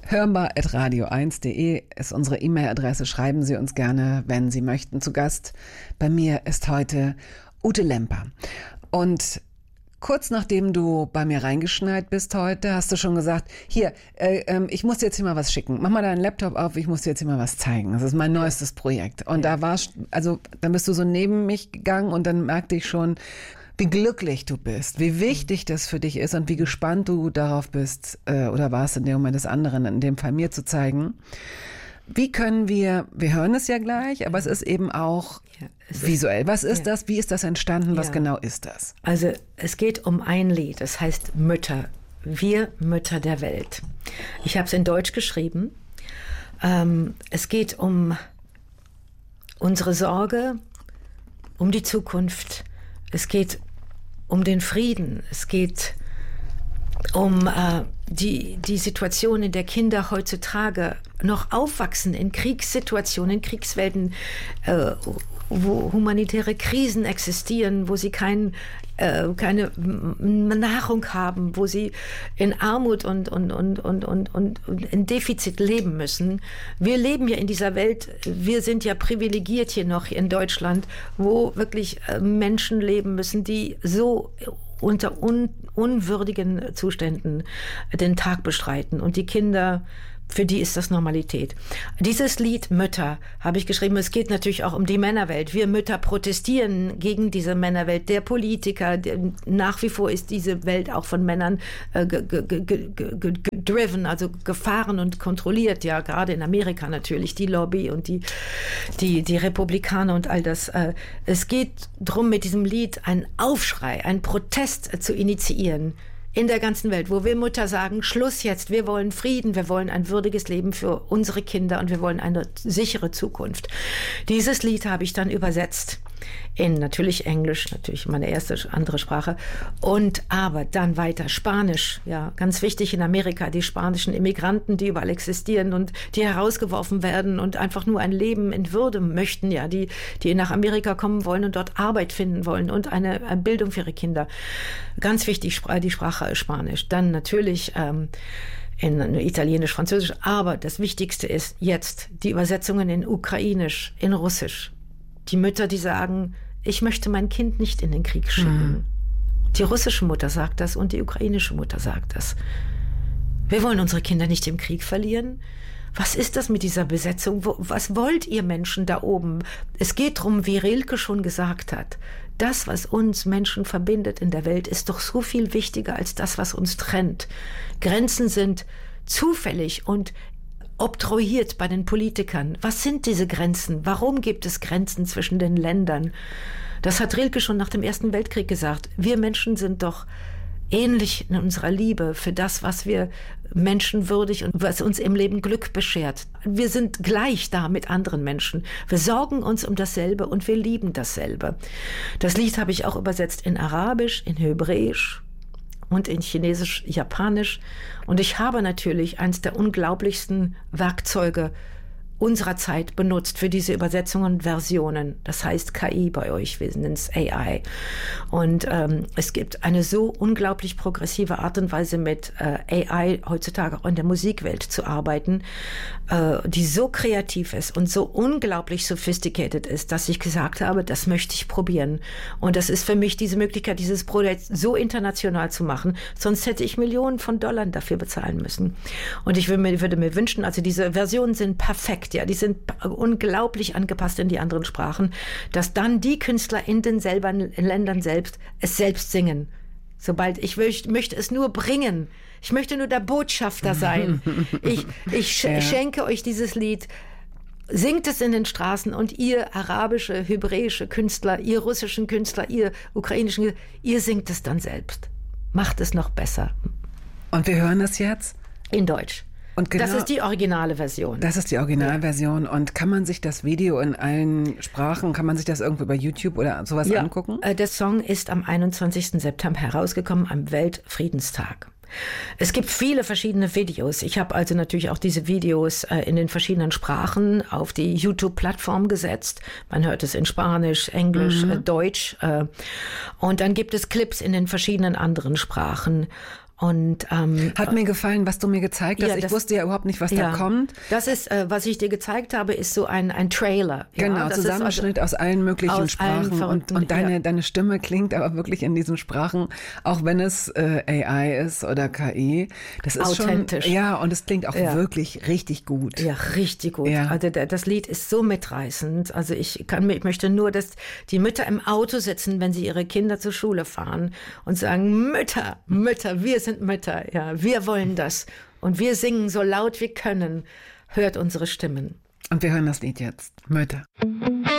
hörbar@radio1.de ist unsere E-Mail-Adresse. Schreiben Sie uns gerne, wenn Sie möchten. Zu Gast bei mir ist heute Ute Lemper. Und kurz nachdem du bei mir reingeschneit bist heute, hast du schon gesagt, hier, ich muss dir jetzt hier mal was schicken. Mach mal deinen Laptop auf, ich muss dir jetzt hier mal was zeigen. Das ist mein neuestes Projekt. Und dann bist du so neben mich gegangen und dann merkte ich schon, wie glücklich du bist, wie wichtig das für dich ist und wie gespannt du darauf bist, oder warst in dem Moment des anderen, in dem Fall mir zu zeigen. Wie können wir hören es ja gleich, aber es ist eben auch visuell. Was ist das? Wie ist das entstanden? Was genau ist das? Also es geht um ein Lied, das heißt Mütter. Wir Mütter der Welt. Ich habe es in Deutsch geschrieben. Es geht um unsere Sorge, um die Zukunft. Es geht um den Frieden. Es geht um die Situation, in der Kinder heutzutage noch aufwachsen, in Kriegssituationen, in Kriegswelten, wo humanitäre Krisen existieren, wo sie keine Nahrung haben, wo sie in Armut und in Defizit leben müssen. Wir leben ja in dieser Welt, wir sind ja privilegiert hier noch in Deutschland, wo wirklich Menschen leben müssen, die so unter unwürdigen Zuständen den Tag bestreiten. Und die Kinder, für die ist das Normalität. Dieses Lied Mütter habe ich geschrieben. Es geht natürlich auch um die Männerwelt. Wir Mütter protestieren gegen diese Männerwelt. Der Politiker, nach wie vor ist diese Welt auch von Männern gedriven, also gefahren und kontrolliert. Ja, gerade in Amerika natürlich, die Lobby und die Republikaner und all das. Es geht darum, mit diesem Lied einen Aufschrei, einen Protest zu initiieren. In der ganzen Welt, wo wir Mütter sagen, Schluss jetzt, wir wollen Frieden, wir wollen ein würdiges Leben für unsere Kinder und wir wollen eine sichere Zukunft. Dieses Lied habe ich dann übersetzt in natürlich Englisch, natürlich meine erste andere Sprache, und aber dann weiter Spanisch, ja, ganz wichtig in Amerika, die spanischen Immigranten, die überall existieren und die herausgeworfen werden und einfach nur ein Leben in Würde möchten, ja, die nach Amerika kommen wollen und dort Arbeit finden wollen und eine Bildung für ihre Kinder. Ganz wichtig, die Sprache Spanisch. Dann natürlich in Italienisch, Französisch, aber das Wichtigste ist jetzt die Übersetzungen in Ukrainisch, in Russisch. Die Mütter, die sagen, ich möchte mein Kind nicht in den Krieg schicken. Die russische Mutter sagt das und die ukrainische Mutter sagt das. Wir wollen unsere Kinder nicht im Krieg verlieren. Was ist das mit dieser Besetzung? Was wollt ihr Menschen da oben? Es geht darum, wie Rilke schon gesagt hat, das, was uns Menschen verbindet in der Welt, ist doch so viel wichtiger als das, was uns trennt. Grenzen sind zufällig und oktroyiert bei den Politikern. Was sind diese Grenzen? Warum gibt es Grenzen zwischen den Ländern? Das hat Rilke schon nach dem Ersten Weltkrieg gesagt. Wir Menschen sind doch ähnlich in unserer Liebe für das, was wir menschenwürdig und was uns im Leben Glück beschert. Wir sind gleich da mit anderen Menschen. Wir sorgen uns um dasselbe und wir lieben dasselbe. Das Lied habe ich auch übersetzt in Arabisch, in Hebräisch und in Chinesisch, Japanisch. Und ich habe natürlich eines der unglaublichsten Werkzeuge unserer Zeit benutzt für diese Übersetzungen und Versionen. Das heißt KI bei euch, wir nennen es AI. Und es gibt eine so unglaublich progressive Art und Weise mit AI heutzutage auch in der Musikwelt zu arbeiten, die so kreativ ist und so unglaublich sophisticated ist, dass ich gesagt habe, das möchte ich probieren. Und das ist für mich diese Möglichkeit, dieses Projekt so international zu machen. Sonst hätte ich Millionen von Dollar dafür bezahlen müssen. Und ich würde mir wünschen, also diese Versionen sind perfekt. Ja, die sind unglaublich angepasst in die anderen Sprachen, dass dann die Künstler in den Ländern selbst es selbst singen. Sobald ich möchte es nur bringen. Ich möchte nur der Botschafter sein. Ich schenke euch dieses Lied. Singt es in den Straßen und ihr arabische, hebräische Künstler, ihr russischen Künstler, ihr ukrainischen, ihr singt es dann selbst. Macht es noch besser. Und wir hören es jetzt? In Deutsch. Und genau, das ist die originale Version. Das ist die Originalversion. Ja. Und kann man sich das Video in allen Sprachen, kann man sich das irgendwo bei YouTube oder sowas angucken? Der Song ist am 21. September herausgekommen, am Weltfriedenstag. Es gibt viele verschiedene Videos. Ich habe also natürlich auch diese Videos in den verschiedenen Sprachen auf die YouTube-Plattform gesetzt. Man hört es in Spanisch, Englisch, Deutsch. Und dann gibt es Clips in den verschiedenen anderen Sprachen. Und hat mir gefallen, was du mir gezeigt hast. Ja, Ich wusste ja überhaupt nicht, was da kommt. Das ist, was ich dir gezeigt habe, ist so ein Trailer. Genau, das Zusammenschnitt ist aus allen möglichen Sprachen. Und deine Stimme klingt aber wirklich in diesen Sprachen, auch wenn es AI ist oder KI. Das ist authentisch. Schon, ja, und es klingt auch wirklich richtig gut. Ja, richtig gut. Ja. Also das Lied ist so mitreißend. Also ich möchte nur, dass die Mütter im Auto sitzen, wenn sie ihre Kinder zur Schule fahren und sagen, Mütter, wir sind Mütter, ja, wir wollen das. Und wir singen so laut wir können. Hört unsere Stimmen. Und wir hören das Lied jetzt. Mütter.